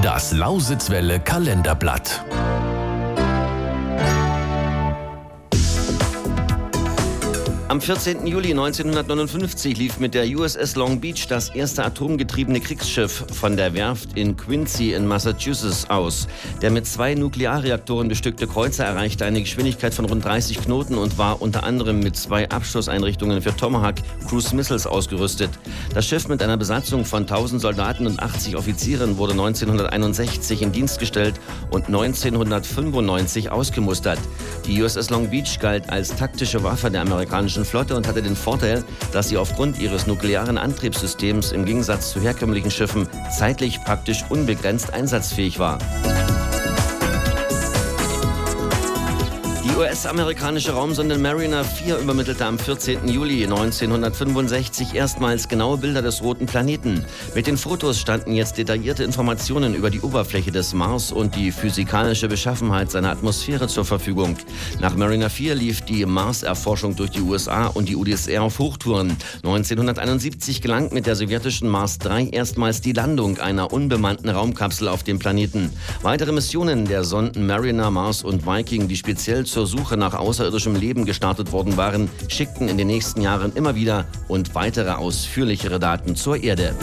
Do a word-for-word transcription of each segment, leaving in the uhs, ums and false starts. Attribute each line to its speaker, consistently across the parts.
Speaker 1: Das Lausitzwelle Kalenderblatt.
Speaker 2: Am vierzehnten Juli neunzehnhundertneunundfünfzig lief mit der U S S Long Beach das erste atomgetriebene Kriegsschiff von der Werft in Quincy in Massachusetts aus. Der mit zwei Nuklearreaktoren bestückte Kreuzer erreichte eine Geschwindigkeit von rund dreißig Knoten und war unter anderem mit zwei Abschusseinrichtungen für Tomahawk Cruise Missiles ausgerüstet. Das Schiff mit einer Besatzung von tausend Soldaten und achtzig Offizieren wurde neunzehnhunderteinundsechzig in Dienst gestellt und neunzehnhundertfünfundneunzig ausgemustert. Die U S S Long Beach galt als taktische Waffe der amerikanischen Flotte und hatte den Vorteil, dass sie aufgrund ihres nuklearen Antriebssystems im Gegensatz zu herkömmlichen Schiffen zeitlich praktisch unbegrenzt einsatzfähig war. Die U S-amerikanische Raumsonde Mariner vier übermittelte am vierzehnten Juli neunzehnhundertfünfundsechzig erstmals genaue Bilder des roten Planeten. Mit den Fotos standen jetzt detaillierte Informationen über die Oberfläche des Mars und die physikalische Beschaffenheit seiner Atmosphäre zur Verfügung. Nach Mariner vier lief die Mars-Erforschung durch die U S A und die U d S S R auf Hochtouren. neunzehnhunderteinundsiebzig gelang mit der sowjetischen Mars drei erstmals die Landung einer unbemannten Raumkapsel auf dem Planeten. Weitere Missionen der Sonden Mariner, Mars und Viking, die speziell zur Suche nach außerirdischem Leben gestartet worden waren, schickten in den nächsten Jahren immer wieder und weitere ausführlichere Daten zur Erde.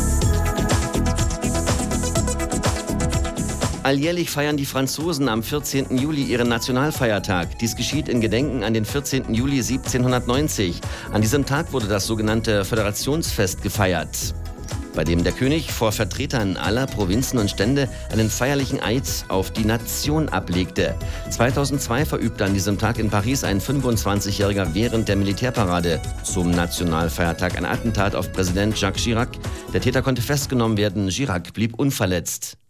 Speaker 2: Alljährlich feiern die Franzosen am vierzehnten Juli ihren Nationalfeiertag. Dies geschieht in Gedenken an den vierzehnten Juli siebzehnhundertneunzig. An diesem Tag wurde das sogenannte Föderationsfest gefeiert, bei dem der König vor Vertretern aller Provinzen und Stände einen feierlichen Eid auf die Nation ablegte. zweitausendzwei verübte an diesem Tag in Paris ein fünfundzwanzigjähriger während der Militärparade zum Nationalfeiertag ein Attentat auf Präsident Jacques Chirac. Der Täter konnte festgenommen werden, Chirac blieb unverletzt.